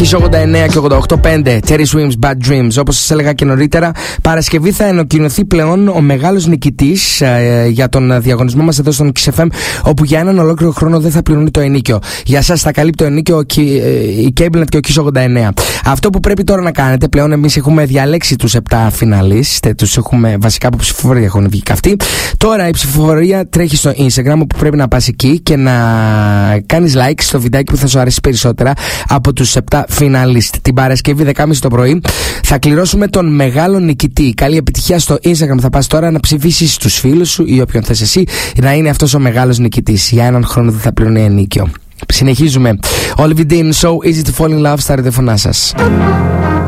Kiss 89 και 88.5 Terry Swims Bad Dreams. Όπως σας έλεγα και νωρίτερα, Παρασκευή θα ανακοινωθεί πλέον ο μεγάλος νικητής για τον διαγωνισμό μας εδώ στον Kiss FM, όπου για έναν ολόκληρο χρόνο δεν θα πληρώνει το ενίκιο. Για σας θα καλύπτει το ενίκιο η Cablenet και ο Kiss 89. Αυτό που πρέπει τώρα να κάνετε πλέον, εμείς έχουμε διαλέξει τους 7 φιναλίστ, τους έχουμε βασικά από ψηφοφορία έχουν βγει αυτοί. Τώρα η ψηφοφορία τρέχει στο Instagram, όπου πρέπει να πας εκεί και να κάνεις like στο βιντεάκι που θα σου αρέσει περισσότερα από τους 7 φιναλίστ. Την Παρασκευή 10.30 το πρωί θα κληρώσουμε τον μεγάλο νικητή. Καλή επιτυχία στο Instagram. Θα πας τώρα να ψηφίσεις τους φίλους σου ή όποιον θες εσύ να είναι αυτός ο μεγάλος νικητής. Για έναν χρόνο δεν θα πληρώνει ενίκιο. Συνεχίζουμε. Oliver Dean, So Easy to Fall in Love στα ραδιοφωνά σας.